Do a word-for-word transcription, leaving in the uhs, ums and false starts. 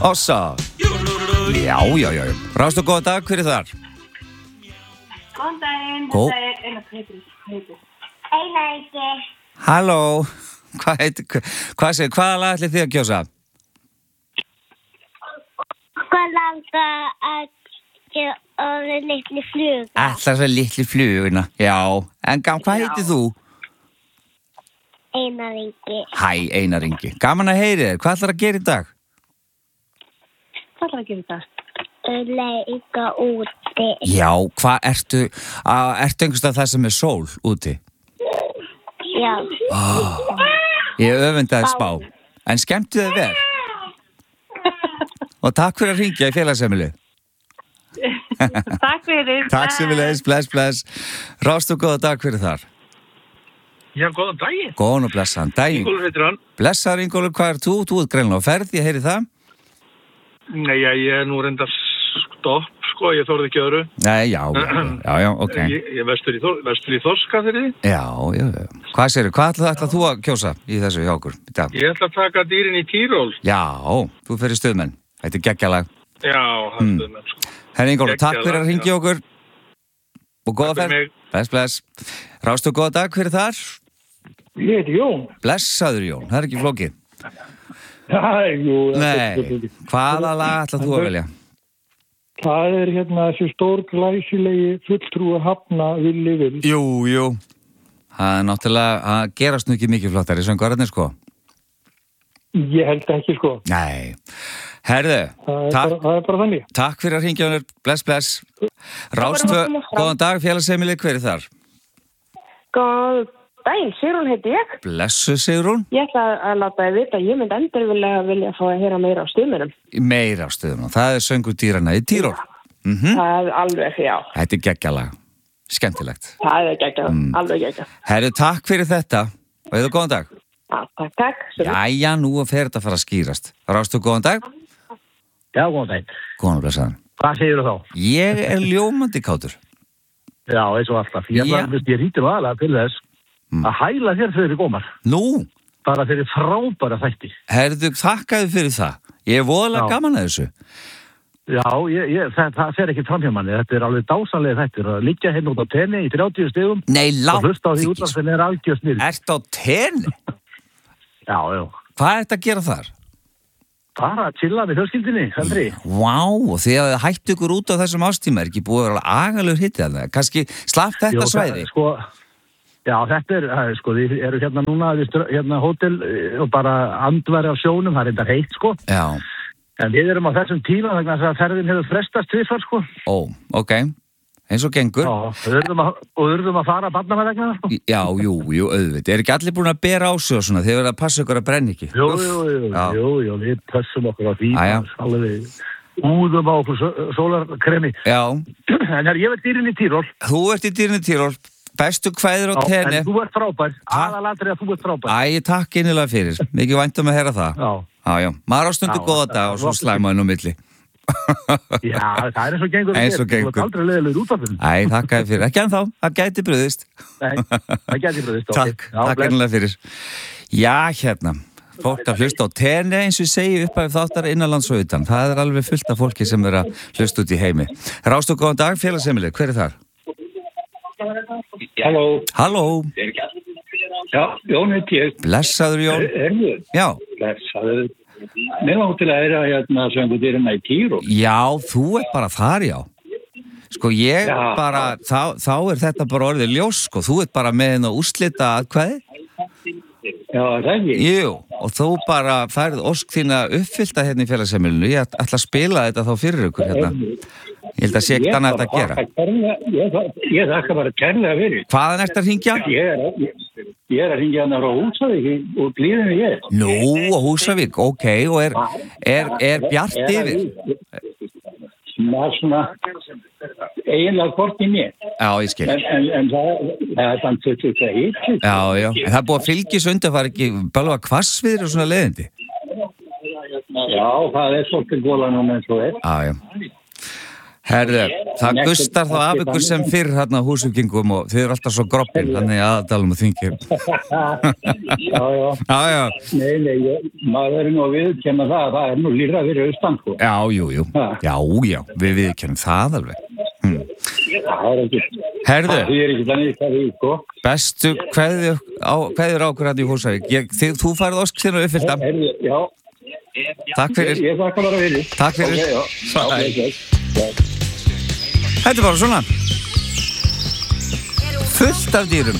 Ossa. Já, já, já. Rástu góða dag, hver er þar? Góðan daginn, Gó- þetta er Einar heitir. Einar heitir. Halló. Hvað heitir, hvað segir, hvaða lag ætlið þið að kjósa? Hvað landa að gera litli flug? Alltaf svo litli fluguna. Já, en gam, hvað heitir þú? Einar Ingi. Hæ, Einar Ingi. Gaman að heyri þér. Hvað ætlar að gera í dag? Hvað ætlar að gera í dag? Leika úti. Já, hvað ertu, að, ertu einhverstað það sem er sól úti? Já. Ég öfundaði spá, en skemmtu þið vel. Og takk fyrir að hringja í félagsheimili. Takk fyrir. Takk sem við leiðis, bless, bless. Rástu góða dag fyrir þar. Já, góðan daginn. Góðan og blessaðan daginn. Ingólfur heitir hann. Blessaður Ingólfur, hvað er þú? Þú ert greinlega á ferð, ég heyri það. Nei, já, ég er nú reyndar stopp, sko, ég þorði ekki öðru. Nei, já, já, já, ok. Ég, ég vestur í, Þor- vestur í Þorska fyrir því. Já, já, já. Hvað segirðu, hvað ætla, ætla þú að kjósa í þessu hjá okkur? í dag? Ég ætla að taka dýrin í Tíról. Já, þú fyrir stuðmenn. Þetta er geggjalag. Já, hann Mm. stöðum menn, sko. Herri Ingólfur, takk Geggjalag, fyrir að hringja okkur. Og góða Takk fyrir ferð. mig. Bless, bless. Rástu góða dag, hver er þar? Ég heiti Jón. Blessaður Jón, það er ekki flókið. Já, jú. Nei, hvaða lag ætla þú að velja? Það er hérna þessi stór glæsilegi fulltrúi hafna villi vil. Jú, jú. Það er náttúrulega, það gerast nú ekki mikið flottari söngvararnir, sko. Ég held ekki, sko. Nei. Herðu, Það er, takk, bara, það er bara þannig. takk fyrir að hringja honum. Bless, bless. Rástu, góðan dag, félagsheimili, hver er þar? Góðan daginn, Sigrún heiti ég. Blessu, Sigrún. Ég ætla að láta þið vita að ég myndi endurvillega vilja fá að heyra meira á stuðmennum. Meira á stöðum. Það er söngur dýrana í Tíról. Mm Það er alveg, já. Þetta er geggjalag. Skemmtilegt. Það er geggjað, Mm. alveg geggjað. Herðu, takk fyrir þetta. Og eða góðan dag. Já, takk, takk. Jæja, nú fer þetta að fara að skýrast. Rástu, góðan dag. Já, góðan daginn. Góðan og blessaðan. Hvað segir þú þá? Ég er ljómandi kátur. Já, eins og alltaf. Ég, Já. yeah. ég ríti nú aðlega til þess Mm. að hæla þér fyrir gómar. Nú, Bara fyrir frábæra þætti. herðu, þakkaðu fyrir það. Ég er voðalega Já. gaman að þessu. Já, ég, ég, það, það fer ekki fram hjá manni. Þetta er alveg dásanlega þættir. Að liggja hérna út á tenni í þrjátíu stigum Nei, og látt hlusta á því ekki. útvarp sem er algjör snýr. Ert á tenni? Já, já. Hvað er þetta að gera þar? Bara að chilla með fjölskyldinni, Sandri. Vá, og þið hafið hætt ykkur út á þessum ástíma, er ekki búið að vera agalur hittið að það? Kannski slapp þetta Jú, svæði? það- Sko, já, þetta er, það er, sko, þið eru hérna núna við strö- hérna hótel eh, og bara andværi á sjónum, það er enda heitt, sko. Já, En við erum á þessum tíma vegna þess að ferðin hefur frestast tvisvar, sko. ó, ok. Eins og gengur. Já, og urðum að, og urðum að fara að barna með vegna, sko. Já, jú, jú, auðvitað. Er ekki allir búin að bera á sig og svona? Þið verða að passa ykkur að brenna ekki. Jú, Úff. jú, jú, Já. jú, jú, við pössum okkur á því. Jæja. Alveg úðum á okkur só- sólarkremi. Já, En her, ég veit dýrin í Tíról. þú ert í dýrinu Tíról. Bestu kvæður á Já, tenni. en þú ert frábær. Aðalatri að þú ert frábær. Æ, takk innilega fyrir. Mikið væntum að heyra það. Já. Já, já. Maður á stundu Já, góða það- dag og svo slæmaði nú milli. Já, það er eins og gengur. Eins og þér. Þú gengur. ert aldrei leiðilegur útvarpinu. Æ, þakkaði fyrir. Ekki ennþá. Það gæti bröðist. Nei, það gæti bröðist. ok. Takk, Já, takk bless. ennilega fyrir. Já, hérna. Fólk að hlusta á tenni eins og ég segi upp af þáttar innanlands og utan. Það er alveg fullt af fólki sem er að hlusta út í heimi. Rástu góðan dag, félagsheimili. Hver er þar? Halló. Halló. Já, Jón heiti ég. Blessaður Jón. Erður, Já. blessaður. Mér var til að heyra hérna söngu dýrina í Tíról. Já, þú er bara þar, já. Sko, ég Já. bara, þá, þá er þetta bara orðið ljós, sko. Þú ert bara með henn að úrslita aðkvæði. Já, það ekki. Jú, og þú bara færið ósk þína uppfyllta hérna í félagsheimilinu. Ég ætla að spila þetta þá fyrir ykkur hérna. Ég held að sé ekkert annað þetta að gera. Ég, ég þakka bara kærlega fyrir. Hvaðan ert að hringja? Ég er, ég, ég er að ringja hann frá Húsavík úr blíðinu ég. Nú, á Húsavík, ok. Og er, er, er bjart yfir? Það er svona eiginlega hvort í mér. Já, ég skil. En, en, en það, það er þann tuttugu og eitt. Já, já. En það er búið að fylgjast undir að fara ekki bölva hvassviðri og svona leiðindi. Já, það er svolítið góla núna eins og er. Já, já. Herðu, það gustar þá af ykkur sem fyrr hérna á Húsvíkingum og þið eru alltaf svo groppin, þannig aðdalum og þingir. Já, já. Já, já. Nei, nei, ég, maður er nú að viðkenna það, það er nú lýra fyrir austan, sko. Já, jú, jú. Já, já, við viðkennum það alveg. Hm. Það er ekki. Herðu. Það er ekki þannig, það er sko. Bestu kveðjur á, kveðjur á okkur hérna í Húsavík. Ég, þið, þú færið ósk þínu uppfyllta. Herðu, já. Takk fyrir. Ég, ég þakka bara fyrir. Takk fyrir. Ok, já. Okay, okay. Þetta er bara svona fullt af dýrum